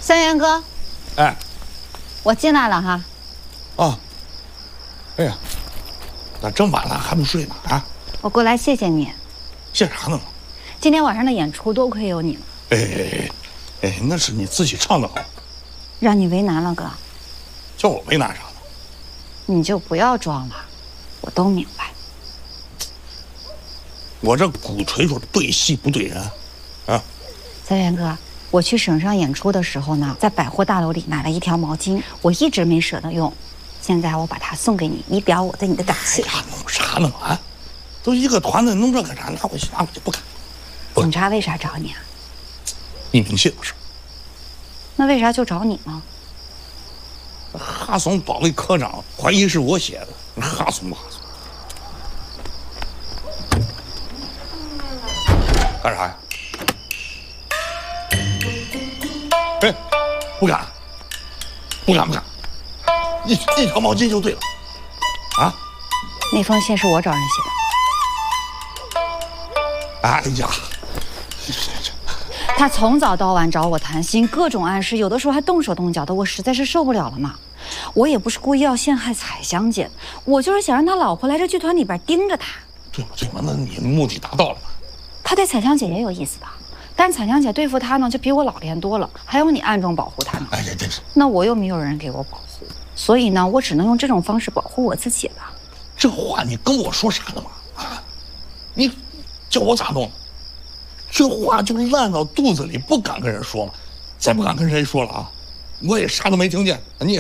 三元哥， 哎， 我进来了哈。 啊，哎呀，咋这么晚了还不睡呢？啊， 我过来谢谢你。 谢啥呢？ 今天晚上的演出多亏有你了。 哎，那是你自己唱的好， 让你为难了哥。 叫我为难啥呢？ 你就不要装了，我都明白。 我这鼓槌说对戏不对人，啊。 三元哥，我去省上演出的时候呢，在百货大楼里买了一条毛巾，我一直没舍得用，现在我把它送给你，以表我对你的感谢。 哎呀，弄啥呢啊？都一个团队，弄这干啥？拿回去不干。 警察为啥找你啊？ 你明写的是？ 那为啥就找你呢？ 哈怂保卫科长怀疑是我写的，哈怂。干啥呀？哎，不敢，一条毛巾就对了，啊？ 那封信是我找人写的。 哎呀， 他从早到晚找我谈心，各种暗示，有的时候还动手动脚的，我实在是受不了了嘛。我也不是故意要陷害彩香姐，我就是想让他老婆来这剧团里边盯着他。 对嘛，那你目的达到了嘛？ 他对彩香姐也有意思的，但彩香姐对付他呢，就比我老练多了，还有你暗中保护他呢。 哎呀，真是。 那我又没有人给我保护，所以呢，我只能用这种方式保护我自己了。 这话你跟我说啥呢嘛？啊，你叫我咋弄？这话就烂到肚子里，不敢跟人说嘛。再不敢跟谁说了啊，我也啥都没听见，你也。